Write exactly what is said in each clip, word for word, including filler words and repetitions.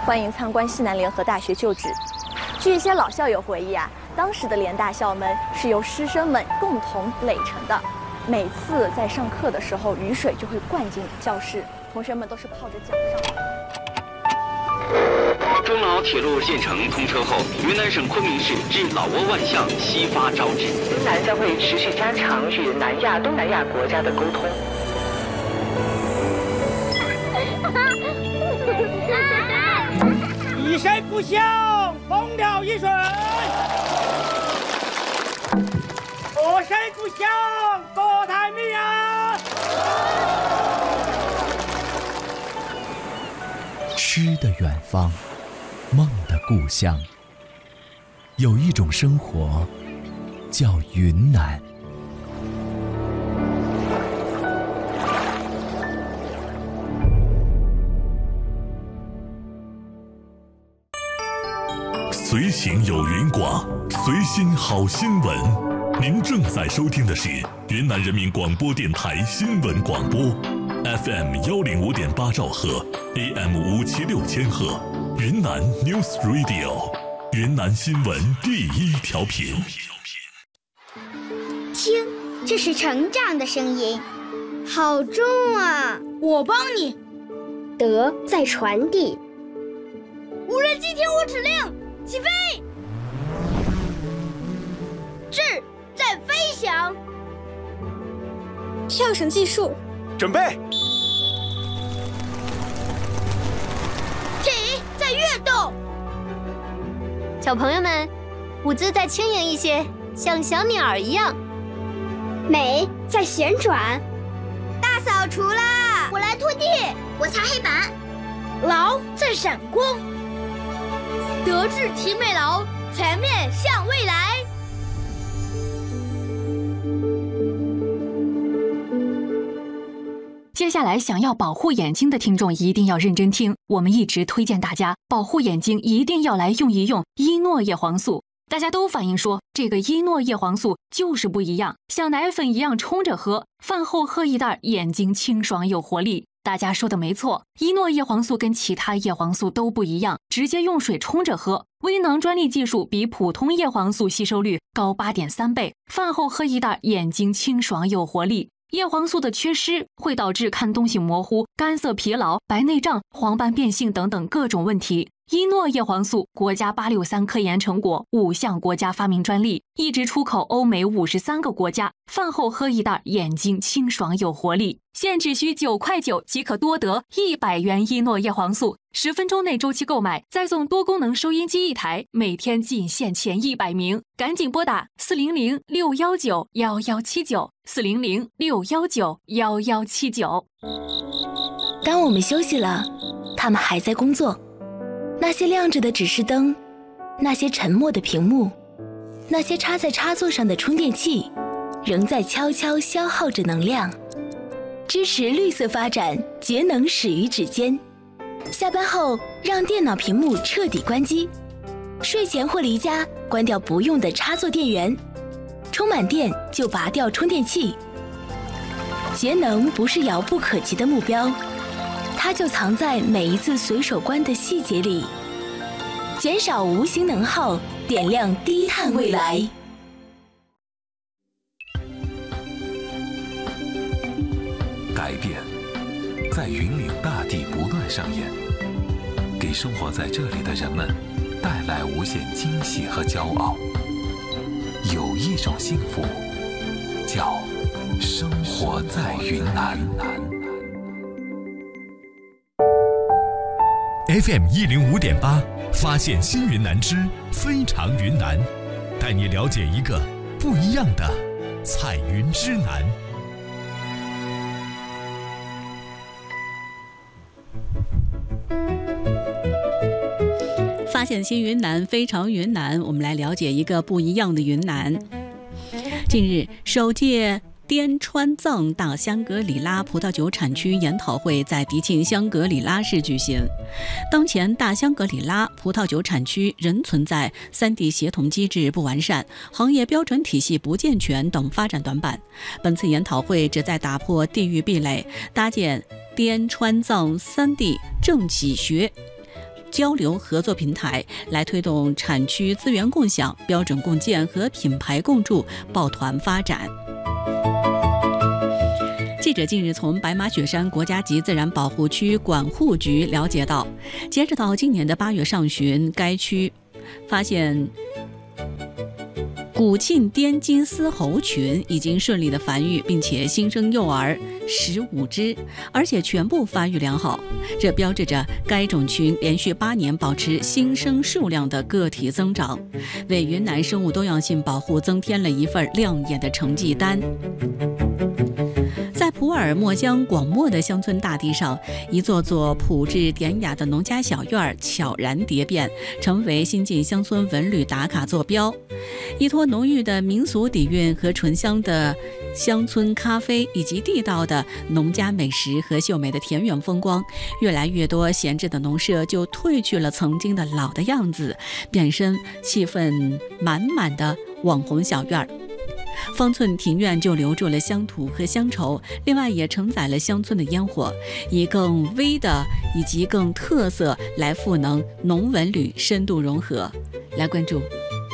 欢迎参观西南联合大学就职。据一些老校友回忆啊，当时的联大校门是由师生们共同垒成的，每次在上课的时候，雨水就会灌进教室，同学们都是泡着脚上。 中老铁路建成通车后，云南省昆明市至老挝万象西发招致。 云南将会持续加强与南亚、东南亚国家的沟通。 一声不响，风调雨顺；二声不响，国泰民安。 诗的远方，梦的故乡，有一种生活叫云南。 随行有云广，随心好新闻。您正在收听的是云南人民广播电台新闻广播 ，F M 幺零五点八兆赫 ，A M 五七六千赫，云南 News Radio， 云南新闻第一调频。 听，这是成长的声音，好重啊！ 我帮你。 德在传递。 无人机听我指令。起飞！志在飞翔。 跳绳计数。 准备。 体在跃动。 小朋友们，舞姿再轻盈一些，像小鸟儿一样。 美在旋转。 大扫除啦！ 我来拖地，我擦黑板。 劳在闪光。德智体美劳，全面向未来。 接下来想要保护眼睛的听众一定要认真听，我们一直推荐大家保护眼睛一定要来用一用伊诺叶黄素。大家都反映说这个伊诺叶黄素就是不一样，像奶粉一样冲着喝，饭后喝一袋，眼睛清爽有活力。大家说的没错，伊诺叶黄素跟其他叶黄素都不一样，直接用水冲着喝。微囊专利技术比普通叶黄素吸收率高 八点三 倍，饭后喝一袋，眼睛清爽有活力。叶黄素的缺失会导致看东西模糊、干涩疲劳、白内障、黄斑变性等等各种问题。伊诺叶黄素国家八六三科研成果，五项国家发明专利，一直出口欧美五十三个国家。饭后喝一袋，眼睛清爽有活力。现只需九块九即可多得一百元伊诺叶黄素，十分钟内周期购买，再送多功能收音机一台，每天仅限前一百名，赶紧拨打四零零六幺九幺幺七九四零零六幺九幺幺七九。 当我们休息了，他们还在工作。那些亮着的指示灯，那些沉默的屏幕，那些插在插座上的充电器，仍在悄悄消耗着能量。支持绿色发展，节能始于指尖。下班后，让电脑屏幕彻底关机。睡前或离家，关掉不用的插座电源。充满电就拔掉充电器。节能不是遥不可及的目标，它就藏在每一次随手关的细节里。减少无形能耗，点亮低碳未来。 改变在云岭大地不断上演，给生活在这里的人们带来无限惊喜和骄傲。有一种幸福，叫生活在云南。 F M 一零五点八，发现新云南之非常云南，带你了解一个不一样的彩云之南。 发现新云南，非常云南，我们来了解一个不一样的云南。近日，首届滇川藏大香格里拉葡萄酒产区研讨会在迪庆香格里拉市举行。当前大香格里拉葡萄酒产区仍存在三地协同机制不完善、行业标准体系不健全等发展短板。本次研讨会旨在打破地域壁垒，搭建滇川藏三地政企学交流合作平台，来推动产区资源共享、标准共建和品牌共筑抱团发展。记者近日从白马雪山国家级自然保护区管护局了解到，截止到今年的八月上旬，该区发现古沁滇金丝猴群已经顺利的繁育，并且新生幼儿十五只，而且全部发育良好。这标志着该种群连续八年保持新生数量的个体增长，为云南生物多样性保护增添了一份亮眼的成绩单。在普洱墨江广袤的乡村大地上，一座座朴质典雅的农家小院悄然蝶变，成为新晋乡村文旅打卡坐标。依托浓郁的民俗底蕴和醇香的乡村咖啡，以及地道的农家美食和秀美的田园风光，越来越多闲置的农舍就褪去了曾经的老的样子，变身气氛满满的网红小院。方寸庭院就留住了乡土和乡愁，另外也承载了乡村的烟火，以更微的以及更特色来赋能农文旅深度融合。来关注。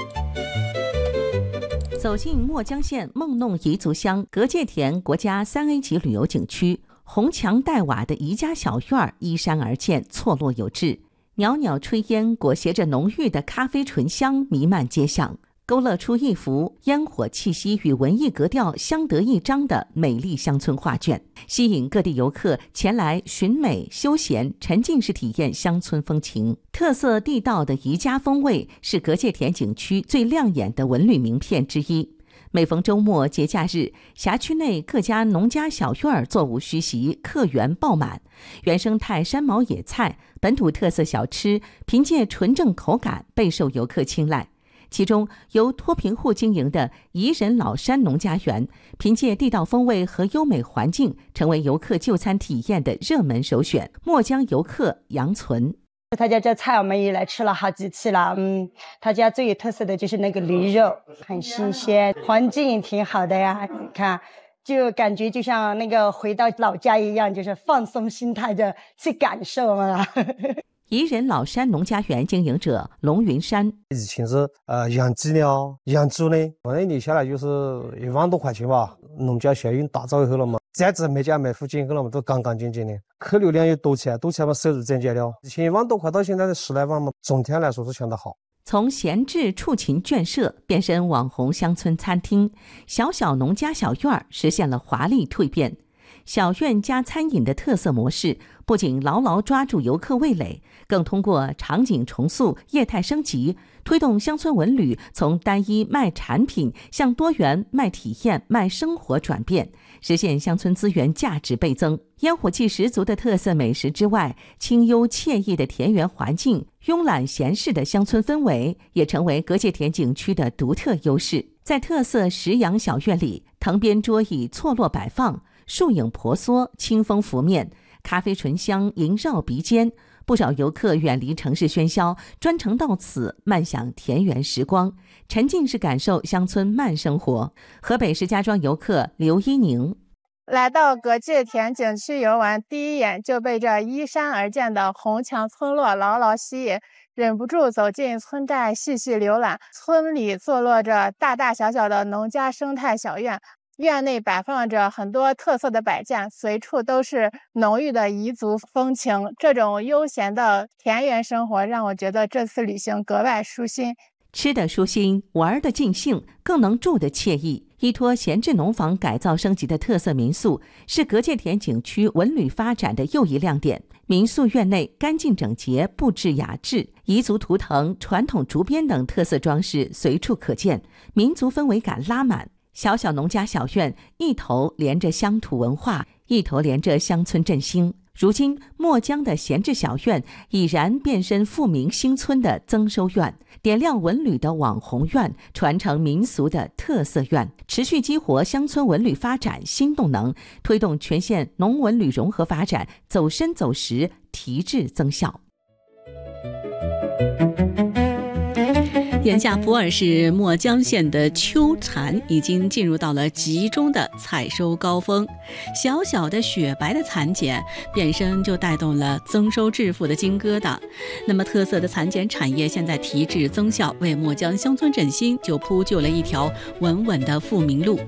走进墨江县孟弄彝族乡格界田国家三 A 级旅游景区，红墙黛瓦的宜家小院依山而建，错落有致，袅袅炊烟裹挟着浓郁的咖啡醇香弥漫街巷，勾勒出一幅烟火气息与文艺格调相得益彰的美丽乡村画卷，吸引各地游客前来寻美休闲，沉浸式体验乡村风情。特色地道的宜家风味是格界田景区最亮眼的文旅名片之一。每逢周末节假日，辖区内各家农家小院座无虚席，客源爆满，原生态山毛野菜、本土特色小吃凭借纯正口感备受游客青睐。其中由脱贫户经营的宜人老山农家园，凭借地道风味和优美环境，成为游客就餐体验的热门首选。墨江游客杨存， 他家这菜我们也来吃了好几次了，嗯，他家最有特色的就是那个驴肉，很新鲜，环境挺好的呀，你看就感觉就像那个回到老家一样，就是放松心态的去感受嘛。 宜人老山农家园经营者龙云山， 以前是呃养鸡呢，养猪呢，我一年下来就是一万多块钱吧。农家小院打造以后了嘛，再子每家每户建以后了嘛，都干干净净的，客流量又多起来，多起来嘛，收入增加了。以前一万多块到现在的十来万嘛，总体来说是相当好。 从闲置畜禽圈舍变身网红乡村餐厅，小小农家小院实现了华丽蜕变。小院加餐饮的特色模式，不仅牢牢抓住游客味蕾，更通过场景重塑、业态升级，推动乡村文旅从单一卖产品向多元卖体验、卖生活转变，实现乡村资源价值倍增。烟火气十足的特色美食之外，清幽惬意的田园环境、慵懒闲适的乡村氛围，也成为格界田景区的独特优势。在特色石洋小院里，藤编桌椅错落摆放，树影婆娑，清风拂面，咖啡醇香萦绕鼻尖。不少游客远离城市喧嚣，专程到此慢享田园时光，沉浸式感受乡村慢生活。河北石家庄游客刘一宁， 来到格界田景区游玩，第一眼就被这依山而建的红墙村落牢牢吸引，忍不住走进村寨细细浏览。村里坐落着大大小小的农家生态小院，院内摆放着很多特色的摆件，随处都是浓郁的彝族风情。这种悠闲的田园生活让我觉得这次旅行格外舒心。 吃得舒心，玩得尽兴，更能住得惬意。依托闲置农房改造升级的特色民宿，是格界田景区文旅发展的又一亮点。民宿院内干净整洁，布置雅致，彝族图腾、传统竹编等特色装饰随处可见，民族氛围感拉满。小小农家小院一头连着乡土文化，一头连着乡村振兴。如今墨江的闲置小院已然变身富民新村的增收院，点亮文旅的网红院，传承民俗的特色院，持续激活乡村文旅发展新动能，推动全县农文旅融合发展走深走实，提质增效。 眼下普洱市墨江县的秋蚕已经进入到了集中的采收高峰，小小的雪白的蚕茧变身就带动了增收致富的金疙瘩。那么特色的蚕茧产业现在提质增效，为墨江乡村振兴就铺就了一条稳稳的富民路。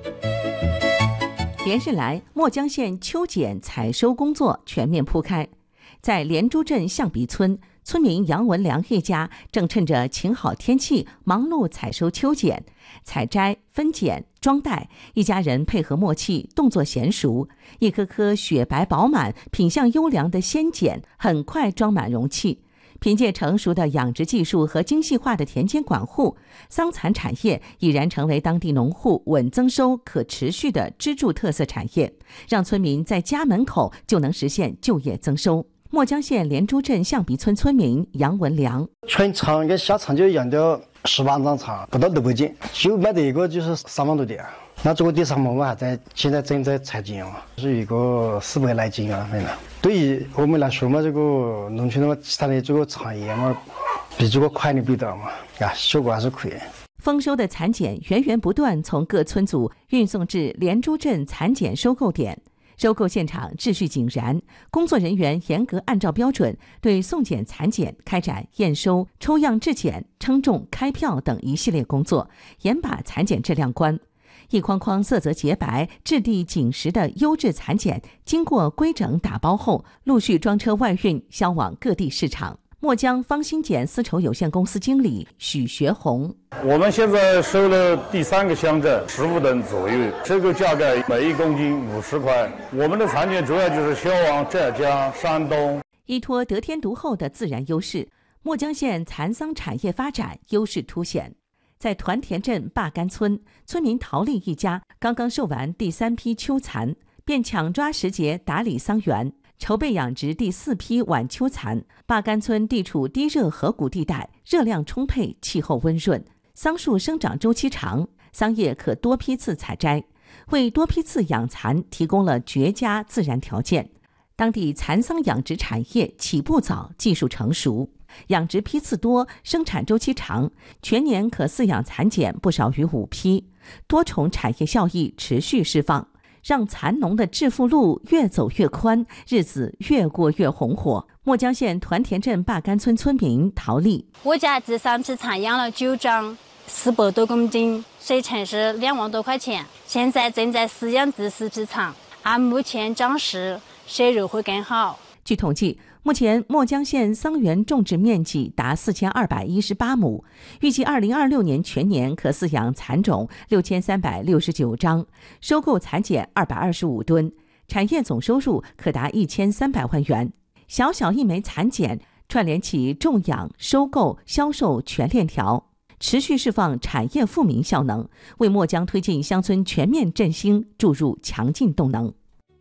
连日来，墨江县秋茧采收工作全面铺开。在连珠镇象鼻村，村民杨文良一家正趁着晴好天气忙碌采收秋茧，采摘、分拣、装袋，一家人配合默契，动作娴熟，一颗颗雪白饱满、品相优良的鲜茧很快装满容器。凭借成熟的养殖技术和精细化的田间管护，桑蚕产业已然成为当地农户稳增收、可持续的支柱特色产业，让村民在家门口就能实现就业增收。墨江县连珠镇象鼻村村民杨文良： 全场跟下场就养掉十八张场，不到六百斤，就卖的一个就是三万多点。那这个地上我们还在现在正在采集啊，是一个四百来斤啊，反正对于我们来说嘛，这个农村的嘛，其他的这个产业嘛，比这个快的比的嘛，呀，效果还是可以。 丰收的蚕茧源源不断从各村组运送至连珠镇蚕茧收购点。收购现场秩序井然，工作人员严格按照标准对送检蚕茧开展验收、抽样质检、称重、开票等一系列工作，严把蚕茧质量关。一筐筐色泽洁白、质地紧实的优质蚕茧，经过规整打包后，陆续装车外运，销往各地市场。墨江方兴碱丝绸有限公司经理许学红： 我们现在收了第三个乡镇十五吨左右，这个价格每一公斤五十块。我们的蚕茧主要就是销往浙江、山东。 依托得天独厚的自然优势，墨江县蚕桑产业发展优势凸显。在团田镇坝干村，村民陶丽一家刚刚收完第三批秋蚕，便抢抓时节打理桑园，筹备养殖第四批晚秋蚕。坝干村地处低热河谷地带，热量充沛，气候温润，桑树生长周期长，桑叶可多批次采摘，为多批次养蚕提供了绝佳自然条件。当地蚕桑养殖产业起步早，技术成熟，养殖批次多，生产周期长，全年可饲养蚕茧不少于五批，多重产业效益持续释放，让蚕农的致富路越走越宽，日子越过越红火。墨江县团田镇坝干村村民陶丽： 我家这三批蚕养了九张，四百多公斤，水产是两万多块钱。现在正在饲养第四批蚕，按目前长势，收入会更好。 据统计，目前墨江县桑园种植面积达四千二百一十八亩，预计二零二六年全年可饲养蚕种六千三百六十九张，收购蚕茧二百二十五吨，产业总收入可达一千三百万元。小小一枚蚕茧，串联起种养、收购、销售全链条，持续释放产业富民效能，为墨江推进乡村全面振兴注入强劲动能。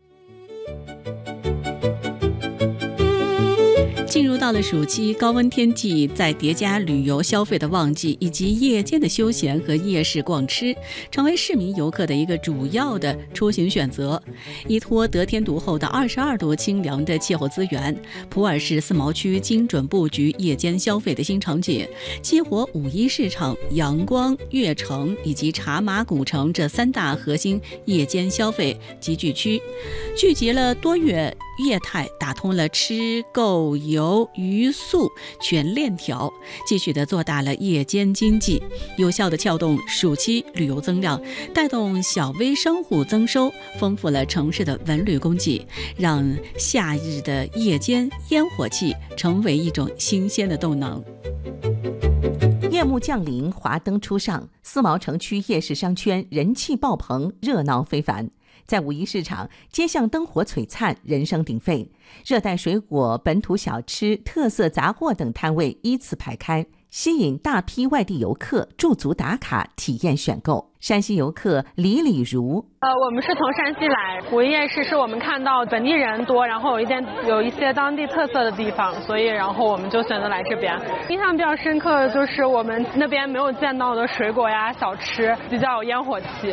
进入到了暑期高温天气，再叠加旅游消费的旺季，以及夜间的休闲和夜市逛吃，成为市民游客的一个主要的出行选择。依托得天独厚的二十二度清凉的气候资源，普洱市思茅区精准布局夜间消费的新场景，激活五一市场、阳光、悦城以及茶马古城这三大核心夜间消费集聚区，聚集了多元业态，打通了吃、购、游、娱、宿全链条，继续的做大了夜间经济，有效的撬动暑期旅游增量，带动小微商户增收，丰富了城市的文旅供给，让夏日的夜间烟火气成为一种新鲜的动能。 夜幕降临，华灯初上，思茅城区夜市商圈人气爆棚，热闹非凡。在五一市场，街巷灯火璀璨，人声鼎沸，热带水果、本土小吃、特色杂货等摊位依次排开，吸引大批外地游客驻足打卡、体验选购。山西游客李李如： 呃，我们是从山西来，五一夜市是我们看到本地人多，然后有一点有一些当地特色的地方，所以然后我们就选择来这边。印象比较深刻的就是我们那边没有见到的水果呀、小吃，比较有烟火气。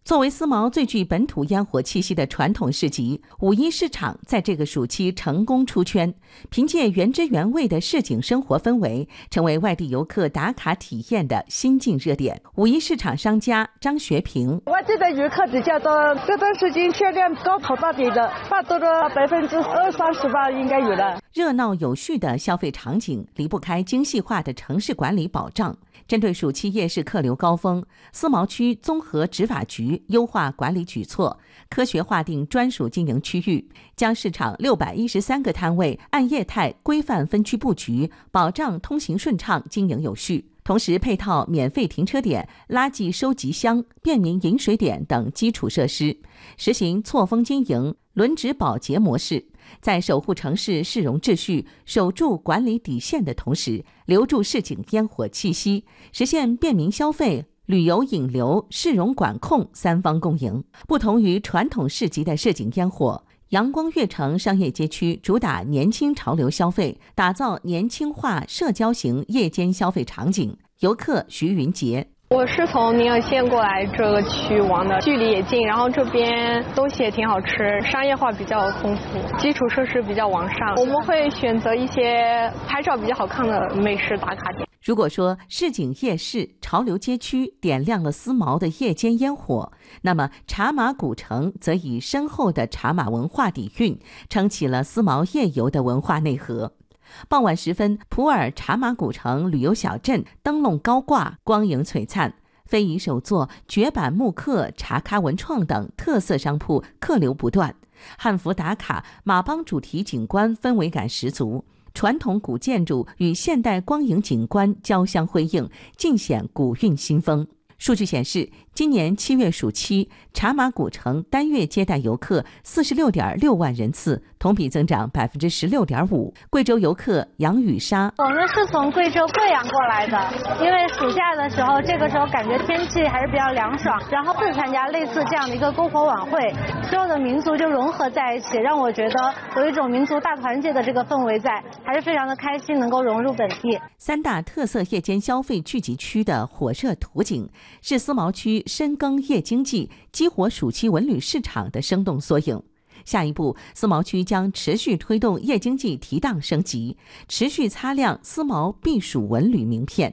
作为思茅最具本土烟火气息的传统市集，五一市场在这个暑期成功出圈，凭借原汁原味的市井生活氛围，成为外地游客打卡体验的新晋热点。五一市场商家张学平： 外地的游客比较多，这段时间销量高跑到底的，大多的百分之二三十吧，应该有了。 热闹有序的消费场景离不开精细化的城市管理保障。针对暑期夜市客流高峰，思茅区综合执法局优化管理举措，科学划定专属经营区域，将市场六百一十三个摊位按业态规范分区布局，保障通行顺畅、经营有序。同时配套免费停车点、垃圾收集箱、便民饮水点等基础设施，实行错峰经营、轮值保洁模式，在守护城市市容秩序、守住管理底线的同时，留住市井烟火气息，实现便民消费、旅游引流、市容管控三方共赢。不同于传统市集的市井烟火，阳光悦城商业街区主打年轻潮流消费，打造年轻化社交型夜间消费场景。游客徐云杰： 我是从宁莪县过来这个区玩的，距离也近，然后这边东西也挺好吃，商业化比较丰富，基础设施比较完善。我们会选择一些拍照比较好看的美食打卡点。 如果说市井夜市、潮流街区点亮了思茅的夜间烟火，那么茶马古城则以深厚的茶马文化底蕴，撑起了思茅夜游的文化内核。傍晚时分，普洱茶马古城旅游小镇灯笼高挂，光影璀璨，非遗手作、绝版木刻、茶咖文创等特色商铺客流不断，汉服打卡、马帮主题景观氛围感十足，传统古建筑与现代光影景观交相辉映，尽显古韵新风。数据显示，今年七月暑期，茶马古城单月接待游客四十六点六万人次，同比增长百分之十六点五。贵州游客杨雨莎： 我们是从贵州贵阳过来的，因为暑假的时候，这个时候感觉天气还是比较凉爽，然后是参加类似这样的一个篝火晚会，所有的民族就融合在一起，让我觉得有一种民族大团结的这个氛围在，还是非常的开心，能够融入本地。 三大特色夜间消费聚集区的火热图景，是思茅区深耕夜经济、激活暑期文旅市场的生动缩影。下一步，思茅区将持续推动夜经济提档升级，持续擦亮思茅避暑文旅名片。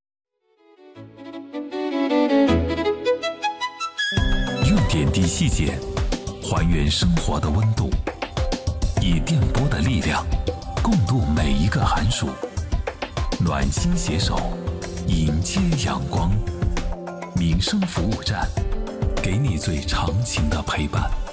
用点滴细节还原生活的温度，以电波的力量共度每一个寒暑，暖心携手迎接阳光。民生服务站，给你最长情的陪伴。